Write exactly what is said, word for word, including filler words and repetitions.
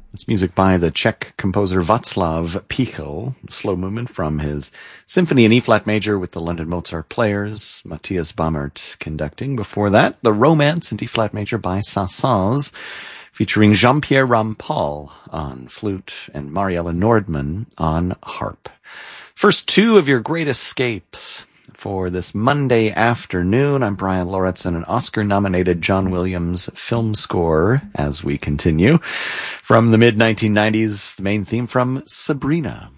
It's music by the Czech composer Václav Pichl, slow movement from his Symphony in E-flat major with the London Mozart Players, Matthias Bammert conducting. Before that, the Romance in D-flat major by Saint-Saëns, featuring Jean-Pierre Rampal on flute and Mariella Nordman on harp. First two of your great escapes for this Monday afternoon. I'm Brian Lauritsen, an Oscar-nominated John Williams film score as we continue. From the mid nineteen nineties, the main theme from Sabrina.